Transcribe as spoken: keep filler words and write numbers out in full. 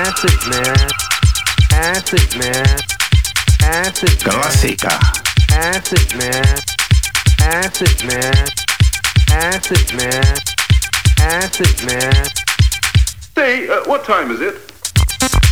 Acid man. Acid man. Acid man. Clásica. Acid man. Acid man. Acid man. Acid man. Say, uh, what time is it?